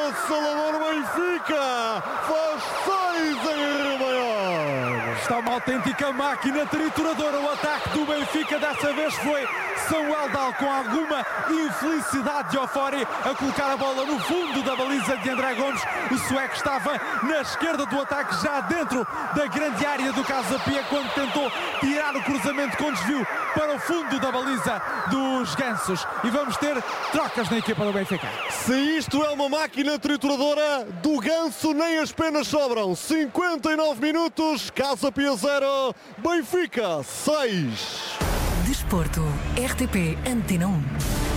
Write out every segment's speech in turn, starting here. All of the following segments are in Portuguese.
avassalador Benfica, faz 6 em Rio Maior. Está uma autêntica máquina trituradora. O ataque do Benfica dessa vez foi Samuel Dal, com alguma infelicidade de Ofori, a colocar a bola no fundo da baliza de André Gomes. O sueco estava na esquerda do ataque, já dentro da grande área do Casa Pia, quando tentou tirar o cruzamento com desvio para o fundo da baliza dos Gansos. E vamos ter trocas na equipa do Benfica. Se isto é uma máquina trituradora, do Ganso nem as penas sobram. 59 minutos, Casa Pia 0, Benfica 6. Desporto, RTP Antena 1.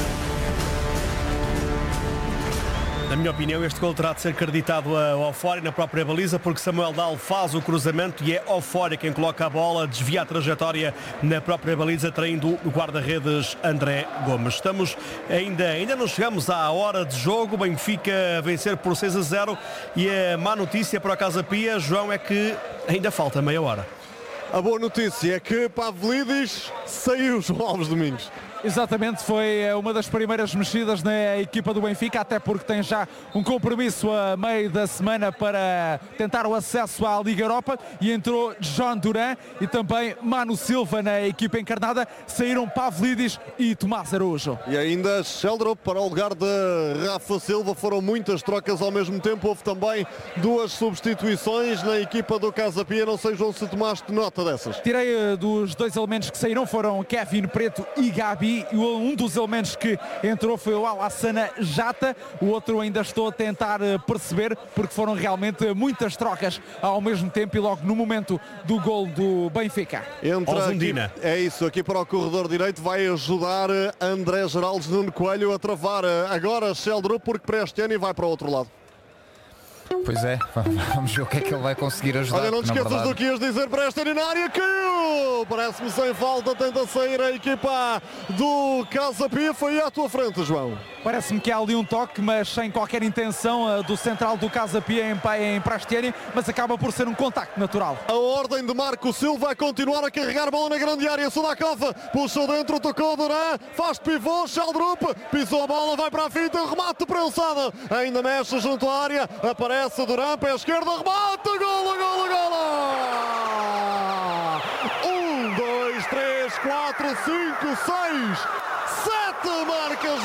Na minha opinião, este gol terá de ser acreditado a Ofori na própria baliza, porque Samuel Dal faz o cruzamento e é Ofori quem coloca a bola, desvia a trajetória na própria baliza, traindo o guarda-redes André Gomes. Ainda não chegamos à hora de jogo, o Benfica a vencer por 6-0, e a má notícia para a Casa Pia, João, é que ainda falta meia hora. A boa notícia é que Pavlidis saiu, João Alves Domingos. Exatamente, foi uma das primeiras mexidas na equipa do Benfica, até porque tem já um compromisso a meio da semana para tentar o acesso à Liga Europa, e entrou John Duran e também Manu Silva na equipa encarnada. Saíram Pavlidis e Tomás Araújo. E ainda Sheldrop para o lugar de Rafa Silva. Foram muitas trocas ao mesmo tempo. Houve também 2 substituições na equipa do Casa Pia. Não sei, João, se tomaste nota dessas. Tirei dos 2 elementos que saíram, foram Kevin Preto e Gabi. E um dos elementos que entrou foi o Alassana Jata. O outro ainda estou a tentar perceber, porque foram realmente muitas trocas ao mesmo tempo e logo no momento do gol do Benfica. Entra aqui, é isso, aqui para o corredor direito vai ajudar André Geraldes Nuno Coelho a travar agora Sheldrop, porque para este ano e vai para o outro lado. Pois é, vamos ver o que é que ele vai conseguir ajudar. Olha, não te esqueças do que ias dizer para esta na área, caiu! Parece-me sem falta, tenta sair a equipa do Casa Pia. Foi à tua frente, João. Parece-me que há ali um toque, mas sem qualquer intenção do central do Casa Pia em Prastiani, mas acaba por ser um contacto natural. A ordem de Marco Silva vai continuar a carregar a bola na grande área. Sudakov puxou dentro, tocou Duran, faz pivô, Sheldrop, pisou a bola, vai para a finta, remate prensado, ainda mexe junto à área, aparece Duran, pé esquerdo, remate, golo! 1, 2, 3, 4, 5, 6, 7 marcas